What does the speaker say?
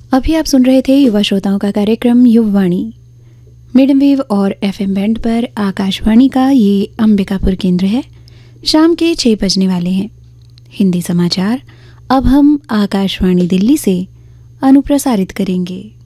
अभी आप सुन रहे थे युवा श्रोताओं का कार्यक्रम युववाणी, मीडियम वेव और FM बैंड पर आकाशवाणी का ये अंबिकापुर केंद्र है। शाम के 6 बजने वाले हैं। हिंदी समाचार अब हम आकाशवाणी दिल्ली से अनुप्रसारित करेंगे।